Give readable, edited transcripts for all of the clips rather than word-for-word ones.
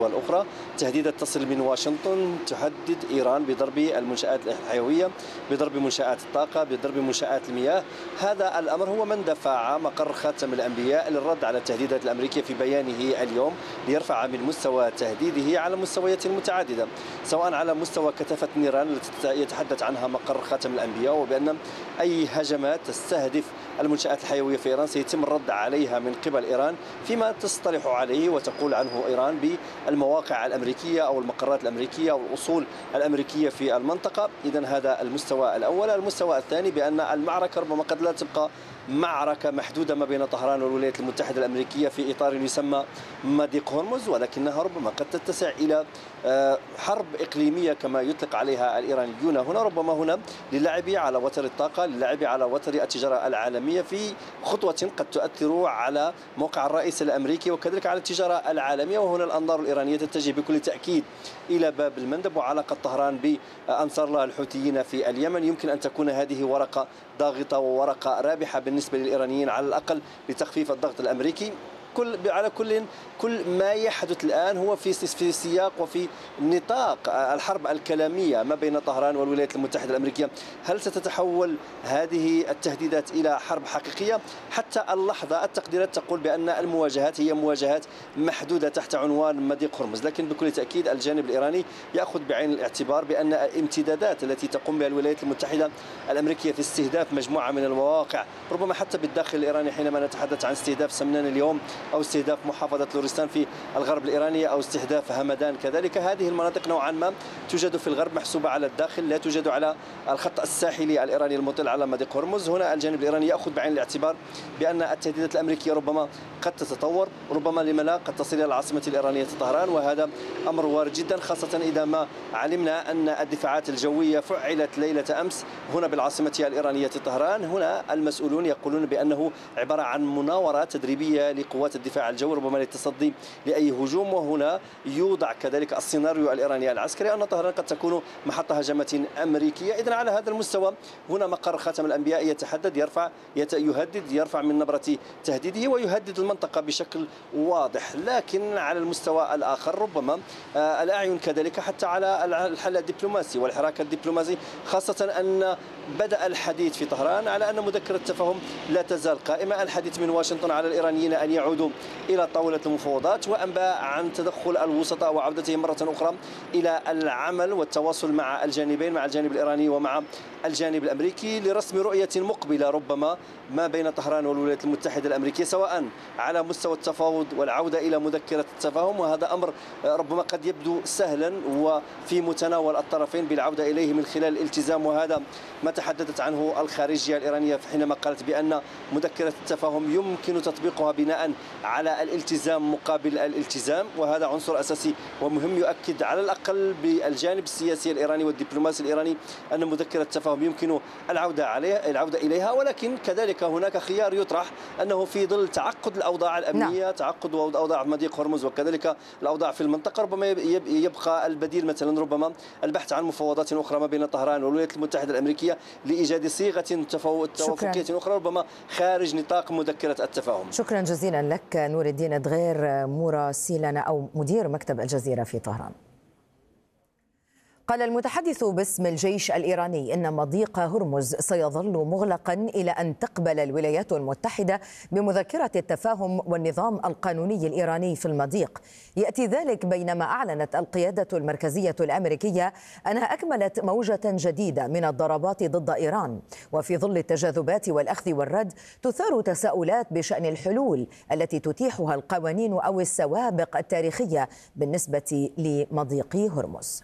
والأخرى تهديدات تصل من واشنطن تهدد إيران بضرب المنشآت الحيوية، بضرب منشآت الطاقة، بضرب منشآت المياه. هذا الأمر هو من دفع مقر خاتم الأنبياء للرد على التهديدات الأمريكية في بيانه اليوم ليرفع من مستوى تهديده على مستويات متعددة، سواء على مستوى كثافة النيران التي يتحدث عنها مقر خاتم الأنبياء، وبأن أي هجمات تستهدف المنشآت الحيوية في إيران سيتم الرد عليها من قبل إيران، فيما تصطلح عليه وتقول عنه إيران بالمواقع الأمريكية أو المقرات الأمريكية أو الأصول الأمريكية في المنطقة. إذن هذا المستوى الأول. المستوى الثاني بأن المعركة ربما قد لا تبقى معركة محدودة ما بين طهران والولايات المتحدة الأمريكية في إطار يسمى مضيق هرمز، ولكنها ربما قد تتسع إلى حرب إقليمية كما يطلق عليها الإيرانيون هنا، ربما هنا للعب على وتر الطاقة، للعب على وتر التجارة العالمية في خطوة قد تؤثر على موقع الرئيس الأمريكي وكذلك على التجارة العالمية. وهنا الأنظار الإيرانية تتجه بكل تأكيد إلى باب المندب وعلاقة طهران بأنصار الله الحوثيين في اليمن. يمكن أن تكون هذه ورقة ضاغطة وورقة رابحة بالنسبة للإيرانيين على الأقل لتخفيف الضغط الأمريكي. كل ما يحدث الآن هو في سياق وفي نطاق الحرب الكلامية ما بين طهران والولايات المتحدة الأمريكية. هل ستتحول هذه التهديدات إلى حرب حقيقية؟ حتى اللحظة التقديرات تقول بأن المواجهات هي مواجهات محدودة تحت عنوان مضيق هرمز، لكن بكل تأكيد الجانب الإيراني يأخذ بعين الاعتبار بأن الامتدادات التي تقوم بها الولايات المتحدة الأمريكية في استهداف مجموعة من المواقع ربما حتى بالداخل الإيراني، حينما نتحدث عن استهداف سمنان اليوم أو استهداف محافظة لورستان في الغرب الإيراني أو استهداف همدان كذلك، هذه المناطق نوعا ما توجد في الغرب محسوبة على الداخل، لا توجد على الخط الساحلي الإيراني المطل على مضيق هرمز. هنا الجانب الإيراني يأخذ بعين الاعتبار بأن التهديدات الأمريكية ربما قد تتطور، ربما لما لا قد تصل إلى العاصمة الإيرانية طهران، وهذا أمر وارد جدا، خاصة إذا ما علمنا أن الدفاعات الجوية فعلت ليلة أمس هنا بالعاصمة الإيرانية طهران. هنا المسؤولون يقولون بأنه عبارة عن مناورات تدريبية لقوات الدفاع الجوي ربما للتصدي لأي هجوم، وهنا يوضع كذلك السيناريو الإيراني العسكري أن طهران قد تكون محط هجمات أمريكية. إذن على هذا المستوى هنا مقر خاتم الأنبياء يتحدد، يهدد، يرفع من نبرة تهديده ويهدد المنطقة بشكل واضح. لكن على المستوى الآخر ربما الأعين كذلك حتى على الحل الدبلوماسي والحراك الدبلوماسي، خاصة أن بدأ الحديث في طهران على أن مذكرة التفاهم لا تزال قائمة، الحديث من واشنطن على الإيرانيين أن يعودوا إلى طاولة المفاوضات، وأنباء عن تدخل الوسطاء وعودتهم مرة أخرى إلى العمل والتواصل مع الجانبين، مع الجانب الإيراني ومع الجانب الأمريكي لرسم رؤية مقبلة ربما ما بين طهران والولايات المتحدة الأمريكية، سواء على مستوى التفاوض والعودة إلى مذكرة التفاهم، وهذا أمر ربما قد يبدو سهلا وفي متناول الطرفين بالعودة إليه من خلال الالتزام، وهذا ما تحدثت عنه الخارجية الإيرانية حينما قالت بأن مذكرة التفاهم يمكن تطبيقها بناء على الالتزام مقابل الالتزام، وهذا عنصر أساسي ومهم يؤكد على الأقل بالجانب السياسي الإيراني والدبلوماسي الإيراني أن مذكرة التفاهم يمكن العودة إليها، ولكن كذلك هناك خيار يطرح أنه في ظل تعقد الأوضاع الأمنية، تعقد أوضاع مضيق هرمز وكذلك الأوضاع في المنطقة، ربما يبقى البديل مثلا ربما البحث عن مفاوضات أخرى ما بين طهران والولايات المتحدة الأمريكية لإيجاد صيغة توافقية أخرى ربما خارج نطاق مذكرة التفاهم. شكرا جزيلا لك نور الدين دغير مراسلنا أو مدير مكتب الجزيرة في طهران. قال المتحدث باسم الجيش الإيراني إن مضيق هرمز سيظل مغلقا إلى أن تقبل الولايات المتحدة بمذكرة التفاهم والنظام القانوني الإيراني في المضيق. يأتي ذلك بينما أعلنت القيادة المركزية الأمريكية أنها أكملت موجة جديدة من الضربات ضد إيران، وفي ظل التجاذبات والأخذ والرد تثار تساؤلات بشأن الحلول التي تتيحها القوانين أو السوابق التاريخية بالنسبة لمضيق هرمز.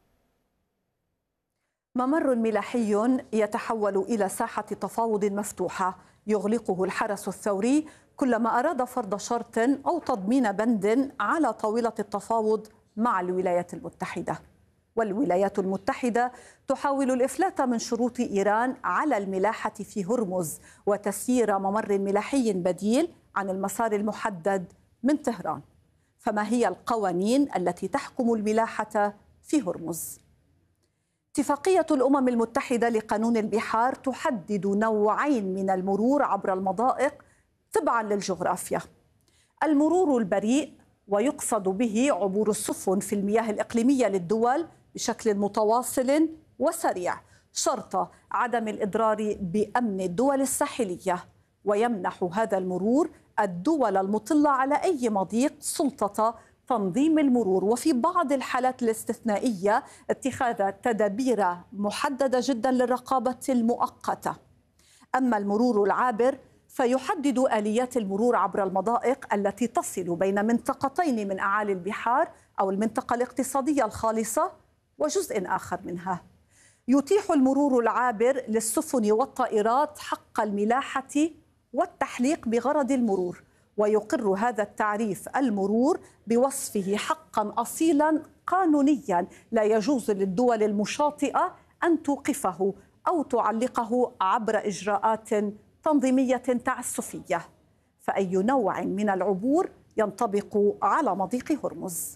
ممر ملاحي يتحول إلى ساحة تفاوض مفتوحة يغلقه الحرس الثوري كلما أراد فرض شرط أو تضمين بند على طاولة التفاوض مع الولايات المتحدة. والولايات المتحدة تحاول الإفلات من شروط إيران على الملاحة في هرمز وتسيير ممر ملاحي بديل عن المسار المحدد من طهران. فما هي القوانين التي تحكم الملاحة في هرمز؟ اتفاقية الأمم المتحدة لقانون البحار تحدد نوعين من المرور عبر المضائق تبعا للجغرافيا: المرور البريء ويقصد به عبور السفن في المياه الإقليمية للدول بشكل متواصل وسريع شرط عدم الإضرار بأمن الدول الساحلية. ويمنح هذا المرور الدول المطلة على أي مضيق سلطة تنظيم المرور، وفي بعض الحالات الاستثنائية اتخاذ تدابير محددة جدا للرقابة المؤقتة. أما المرور العابر فيحدد آليات المرور عبر المضائق التي تصل بين منطقتين من أعالي البحار أو المنطقة الاقتصادية الخالصة وجزء آخر منها. يتيح المرور العابر للسفن والطائرات حق الملاحة والتحليق بغرض المرور، ويقر هذا التعريف المرور بوصفه حقا أصيلا قانونيا لا يجوز للدول المشاطئة أن توقفه أو تعلقه عبر إجراءات تنظيمية تعسفية. فأي نوع من العبور ينطبق على مضيق هرمز؟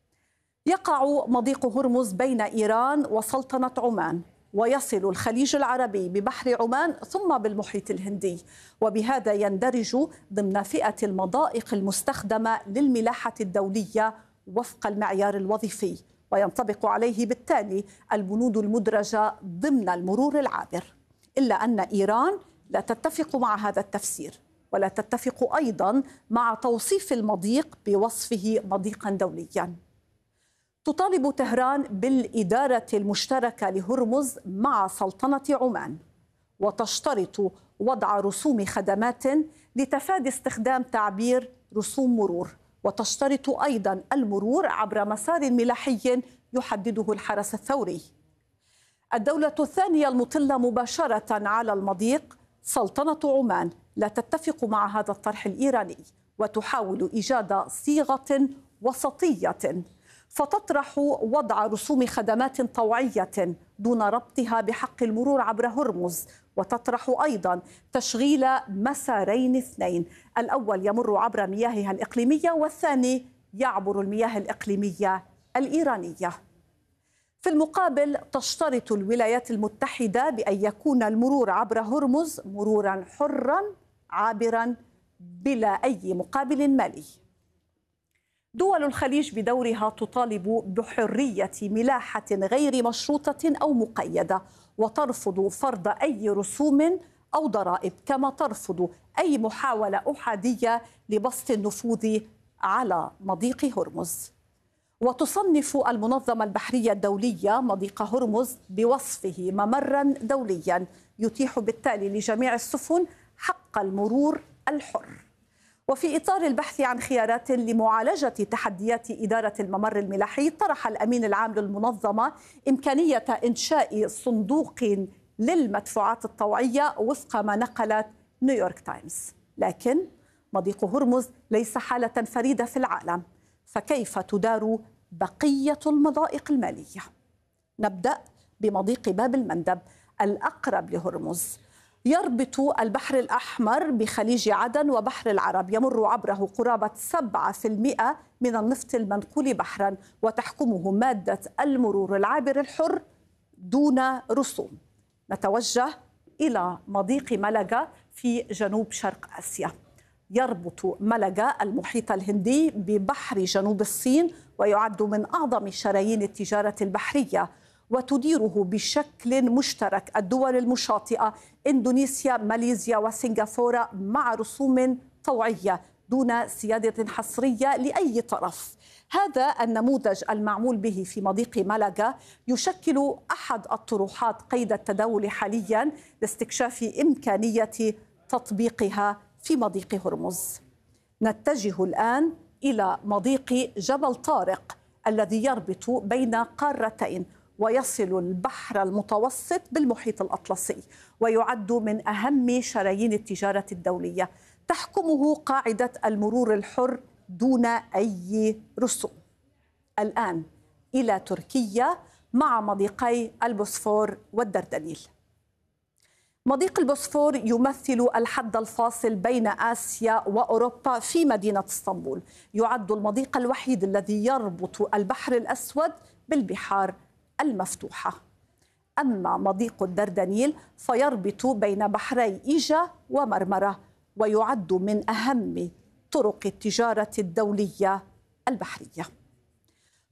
يقع مضيق هرمز بين إيران وسلطنة عمان، ويصل الخليج العربي ببحر عمان ثم بالمحيط الهندي، وبهذا يندرج ضمن فئة المضائق المستخدمة للملاحة الدولية وفق المعيار الوظيفي، وينطبق عليه بالتالي البنود المدرجة ضمن المرور العابر. إلا أن إيران لا تتفق مع هذا التفسير، ولا تتفق أيضا مع توصيف المضيق بوصفه مضيقا دوليا. تطالب طهران بالإدارة المشتركة لهرمز مع سلطنة عمان، وتشترط وضع رسوم خدمات لتفادي استخدام تعبير رسوم مرور، وتشترط أيضا المرور عبر مسار ملاحي يحدده الحرس الثوري. الدولة الثانية المطلة مباشرة على المضيق سلطنة عمان لا تتفق مع هذا الطرح الإيراني، وتحاول إيجاد صيغة وسطية فتطرح وضع رسوم خدمات طوعية دون ربطها بحق المرور عبر هرمز، وتطرح أيضا تشغيل مسارين اثنين، الأول يمر عبر مياهها الإقليمية والثاني يعبر المياه الإقليمية الإيرانية. في المقابل تشترط الولايات المتحدة بأن يكون المرور عبر هرمز مرورا حرا عابرا بلا أي مقابل مالي. دول الخليج بدورها تطالب بحرية ملاحة غير مشروطة أو مقيدة، وترفض فرض أي رسوم أو ضرائب، كما ترفض أي محاولة أحادية لبسط النفوذ على مضيق هرمز. وتصنف المنظمة البحرية الدولية مضيق هرمز بوصفه ممرا دوليا يتيح بالتالي لجميع السفن حق المرور الحر. وفي إطار البحث عن خيارات لمعالجة تحديات إدارة الممر الملاحي، طرح الأمين العام للمنظمة إمكانية إنشاء صندوق للمدفوعات الطوعية وفق ما نقلت نيويورك تايمز. لكن مضيق هرمز ليس حالة فريدة في العالم، فكيف تدار بقية المضائق المالية؟ نبدأ بمضيق باب المندب الأقرب لهرمز. يربط البحر الأحمر بخليج عدن وبحر العرب، يمر عبره قرابة 7% من النفط المنقول بحرا، وتحكمه مادة المرور العابر الحر دون رسوم. نتوجه إلى مضيق ملقا في جنوب شرق آسيا. يربط ملقا المحيط الهندي ببحر جنوب الصين، ويعد من أعظم شرايين التجارة البحرية، وتديره بشكل مشترك الدول المشاطئة إندونيسيا، ماليزيا وسنغافورة، مع رسوم طوعية دون سيادة حصرية لأي طرف. هذا النموذج المعمول به في مضيق ملقا يشكل أحد الطروحات قيد التداول حاليا لاستكشاف إمكانية تطبيقها في مضيق هرمز. نتجه الآن إلى مضيق جبل طارق الذي يربط بين قارتين، ويصل البحر المتوسط بالمحيط الأطلسي، ويعد من أهم شرايين التجارة الدولية. تحكمه قاعدة المرور الحر دون أي رسوم. الآن إلى تركيا مع مضيقي البوسفور والدردنيل. مضيق البوسفور يمثل الحد الفاصل بين آسيا وأوروبا في مدينة اسطنبول. يعد المضيق الوحيد الذي يربط البحر الأسود بالبحار المفتوحة. أما مضيق الدردنيل فيربط بين بحري إيجا ومرمرة، ويعد من أهم طرق التجارة الدولية البحرية.